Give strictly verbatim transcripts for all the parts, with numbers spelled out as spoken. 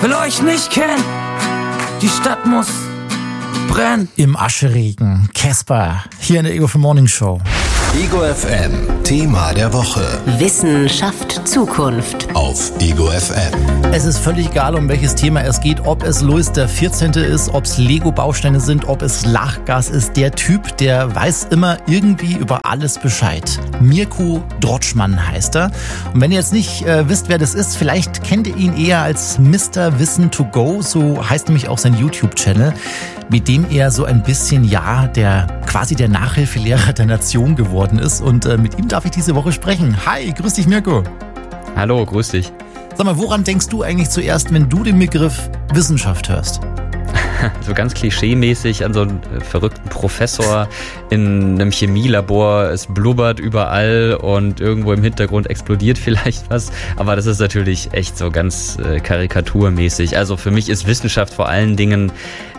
will euch nicht kennen. Die Stadt muss brennen. Im Ascheregen, Casper, hier in der Ego F M Morning Show. Ego F M, Thema der Woche. Wissen schafft Zukunft. Auf Ego F M. Es ist völlig egal, um welches Thema es geht, ob es Louis der vierzehnte ist, ob es Lego-Bausteine sind, ob es Lachgas ist. Der Typ, der weiß immer irgendwie über alles Bescheid. Mirko Drotschmann heißt er. Und wenn ihr jetzt nicht äh, wisst, wer das ist, vielleicht kennt ihr ihn eher als Mister Wissen to go. So heißt nämlich auch sein YouTube-Channel, mit dem er so ein bisschen, ja, der quasi der Nachhilfelehrer der Nation geworden ist. Und äh, mit ihm darf ich diese Woche sprechen. Hi, grüß dich, Mirko. Hallo, grüß dich. Sag mal, woran denkst du eigentlich zuerst, wenn du den Begriff Wissenschaft hörst? So ganz klischeemäßig an so einen verrückten Professor in einem Chemielabor. Es blubbert überall und irgendwo im Hintergrund explodiert vielleicht was. Aber das ist natürlich echt so ganz äh, karikaturmäßig. Also für mich ist Wissenschaft vor allen Dingen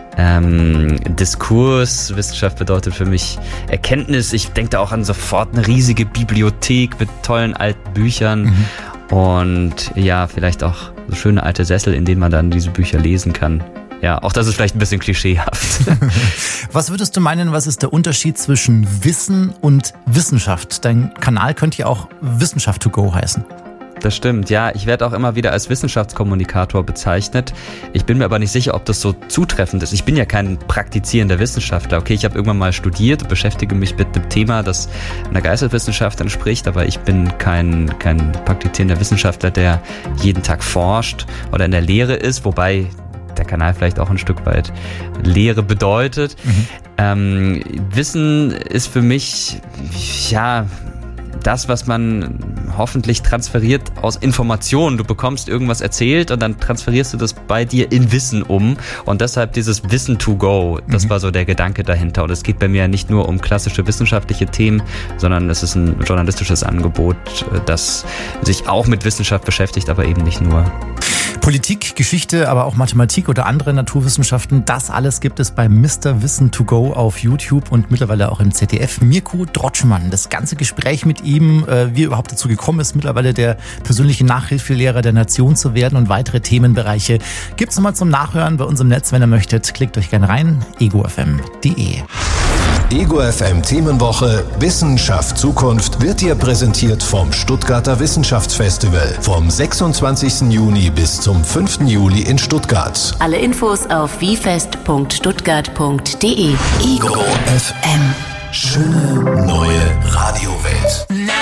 Ähm, Diskurs. Wissenschaft bedeutet für mich Erkenntnis. Ich denke da auch an sofort eine riesige Bibliothek mit tollen alten Büchern mhm. und ja, vielleicht auch so schöne alte Sessel, in denen man dann diese Bücher lesen kann. Ja, auch das ist vielleicht ein bisschen klischeehaft. Was würdest du meinen, was ist der Unterschied zwischen Wissen und Wissenschaft? Dein Kanal könnte ja auch Wissenschaft to go heißen. Das stimmt, ja. Ich werde auch immer wieder als Wissenschaftskommunikator bezeichnet. Ich bin mir aber nicht sicher, ob das so zutreffend ist. Ich bin ja kein praktizierender Wissenschaftler. Okay, ich habe irgendwann mal studiert und beschäftige mich mit einem Thema, das einer Geisteswissenschaft entspricht, aber ich bin kein, kein praktizierender Wissenschaftler, der jeden Tag forscht oder in der Lehre ist, wobei der Kanal vielleicht auch ein Stück weit Lehre bedeutet. Mhm. Ähm, Wissen ist für mich, ja, das, was man hoffentlich transferiert aus Informationen. Du bekommst irgendwas erzählt und dann transferierst du das bei dir in Wissen um. Und deshalb dieses Wissen to go, das mhm. war so der Gedanke dahinter. Und es geht bei mir nicht nur um klassische wissenschaftliche Themen, sondern es ist ein journalistisches Angebot, das sich auch mit Wissenschaft beschäftigt, aber eben nicht nur. Politik, Geschichte, aber auch Mathematik oder andere Naturwissenschaften, das alles gibt es bei Mister Wissen to go auf YouTube und mittlerweile auch im Z D F. Mirko Drotschmann, das ganze Gespräch mit ihm, wie er überhaupt dazu gekommen ist, mittlerweile der persönliche Nachhilfelehrer der Nation zu werden und weitere Themenbereiche gibt's nochmal zum Nachhören bei uns im Netz, wenn ihr möchtet. Klickt euch gerne rein, ego f m punkt d e. Ego F M Themenwoche Wissenschaft Zukunft wird dir präsentiert vom Stuttgarter Wissenschaftsfestival vom sechsundzwanzigsten Juni bis zum fünften Juli in Stuttgart. Alle Infos auf wiefest punkt stuttgart punkt d e. Ego F M. Schöne neue Radiowelt.